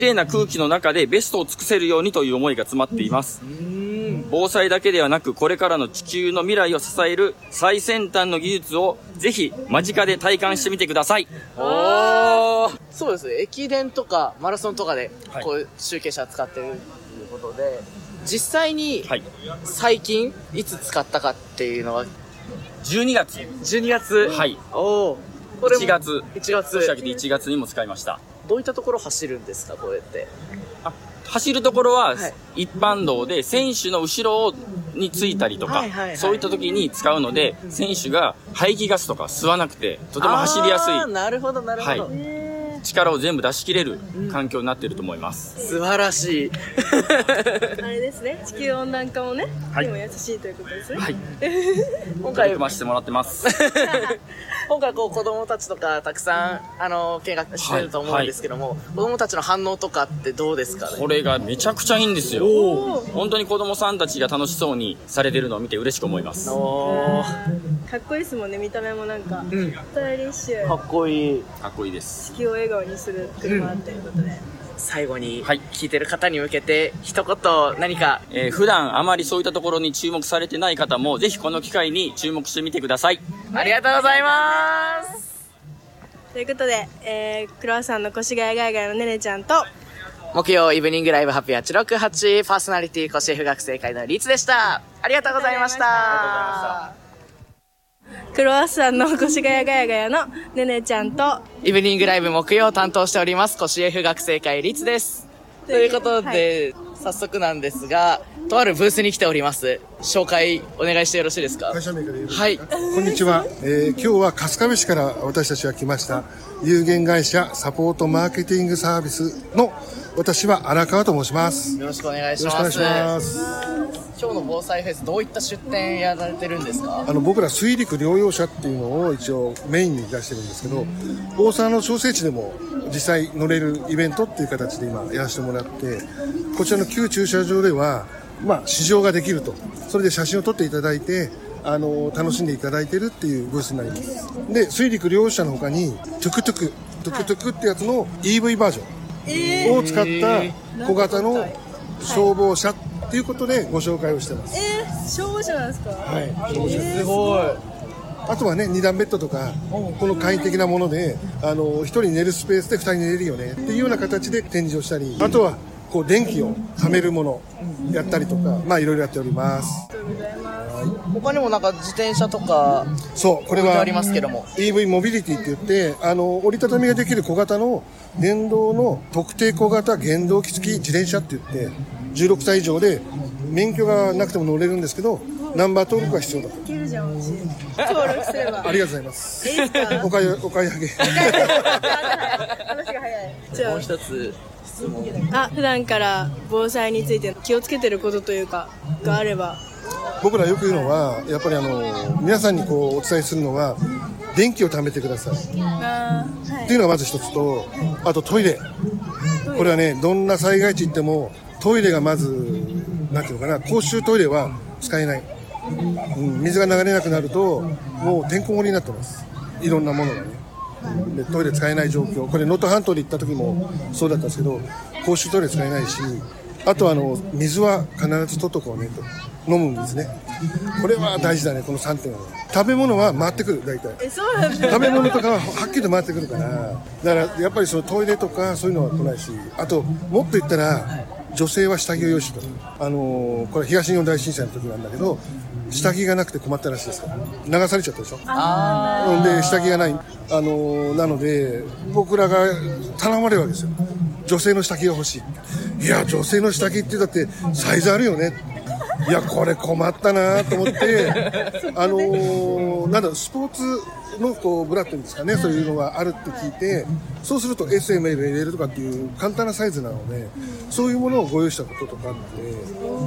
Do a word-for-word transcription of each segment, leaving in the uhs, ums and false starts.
麗な空気の中でベストを尽くせるようにという思いが詰まっています。防災だけではなく、これからの地球の未来を支える最先端の技術をぜひ間近で体感してみてください。 おー、そうです。駅伝とかマラソンとかでこう集計車使ってるということで、実際に最近いつ使ったかっていうのはじゅうにがつ。 じゅうにがつ。 はい。 おー。 いちがつ。 いちがつ。 年明けていちがつにも使いました。 どういったところ走るんですか、こうやって。 あ、走るところは、一般道で選手の後ろについたりとか、はいはいはい、そういった時に使うので、選手が排気ガスとか吸わなくて、とても走りやすい。 あー、なるほど、なるほど。 はい力を全部出し切れる環境になっていると思います。 うん、素晴らしい。 あれですね、地球温暖化もね、はい、にも優しいということですね。はい。 今回組ましてもらってます。 今回こう子供たちとかたくさんあの見学してると思うんですけども、はいはい、子供たちの反応とかってどうですかね。 これがめちゃくちゃいいんですよ。本当に子供さんたちが楽しそうにされてるのを見て嬉しく思います。 おかっこいいですもんね、見た目もなんか、うん、スタイリッシュ。 かっこいい。 かっこいいです。 地球を笑顔にする車ということで、うん、 最後に聞いてる方に向けて一言何か、 えー、普段あまりそういったところに注目されてない方もぜひこの機会に注目してみてください。 ありがとうございます。 ということで、えー、クロワッサンの越谷ガイガイのねねちゃんと木曜イブニングライブハッピーはちろくはちパーソナリティ越谷学生会のリツでした。ありがとうございました。ありがとうございました。 クロワッサンの越谷ガヤガヤのねねちゃんとイブニングライブ木曜を担当しております越谷府学生会リツです。ということで、はい、早速なんですがとあるブースに来ております。紹介お願いしてよろしいですか。 会社名から言うはい、 こんにちは、えー、今日は春日部市から私たちが来ました有限会社サポートマーケティングサービスの私は荒川と申します。 よろしくお願いします。 よろしくお願いします。 今日の防災フェスどういった出展やられてるんですか。 あの僕ら水陸両用車っていうのを一応メインに出してるんですけど、大沢の小生地でも実際乗れるイベントっていう形で今やらせてもらって、こちらの旧駐車場ではまあ試乗ができると、それで写真を撮っていただいてあの楽しんでいただいてるっていうブースになります。で水陸両用車の他にトゥクトゥクトゥクトゥクってやつの イーブイ バージョンを使った小型の消防車ということでご紹介をしてます。 えー、消防車なんですか。 はい、消防車、 えー、すごい。 あとはね、二段ベッドとかこの簡易的なものであの一人寝るスペースで二人寝れるよねっていうような形で展示をしたり、あとはこう電気を貯めるものやったりとか、まあいろいろやっております。 ありがとうございます。 はい、他にもなんか自転車とかそうこれはありますけどもイーブイ モビリティって言ってあの折りたたみができる小型の電動の特定小型原動機付き自転車って言ってじゅうろくさい以上で免許がなくても乗れるんですけどナンバー登録が必要だと。 いけるじゃん、私登録すれば。 ありがとうございます。 いいですか。 お買いお買い上げ。 話が早い。 じゃあもう一つ質問。 あ、普段から防災について気をつけてることというかがあれば。 僕らよく言うのはやっぱりあの皆さんにこうお伝えするのは電気を貯めてください。あ、はい、っていうのがまず一つと、あとトイレ。これはねどんな災害地行ってもトイレがまずなんていうのかな、公衆トイレは使えない。うん、水が流れなくなるともうてんこ盛りになってます。いろんなものがね。でトイレ使えない状況。これ能登半島で行った時もそうだったんですけど公衆トイレ使えないし、あとあの水は必ず取っとこうねと。飲む水ね。これは大事だね、このさんてんは。食べ物は回ってくる、大体。 え、そうなんですか。 食べ物とかははっきりと回ってくるから。だからやっぱりそのトイレとかそういうのは来ないし、あともっと言ったら女性は下着を用意してる。あのー、これ東日本大震災の時なんだけど下着がなくて困ったらしいですから。流されちゃったでしょ。あで下着がない。あのー、なので僕らが頼まれるわけですよ。女性の下着が欲しい。いや女性の下着ってだってサイズあるよね。いやこれ困ったなと思ってあのー、なんだスポーツのこうブラっていうんですかね、そういうのがあるって聞いて、そうすると エスエムエル、エルエル とかっていう簡単なサイズなのでそういうものをご用意したこととかあって、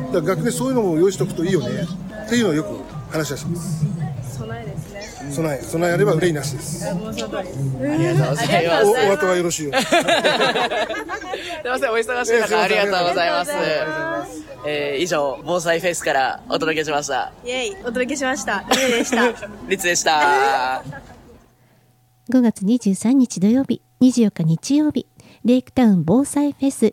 だから逆にそういうのも用意しておくといいよねっていうのをよく話はします。 備えですね。 備え備えあれば憂いなしです。 もうその通りです。 ありがとうございます。 おお後がよろしいよ。 すいません、お忙しい中ありがとうございます。えー、以上防災フェスからお届けしました。 イエイ、お届けしました。リエでしたリツでした。 ごがつにじゅうさんにち土曜日、にじゅうよっか日曜日、 レイクタウン防災フェス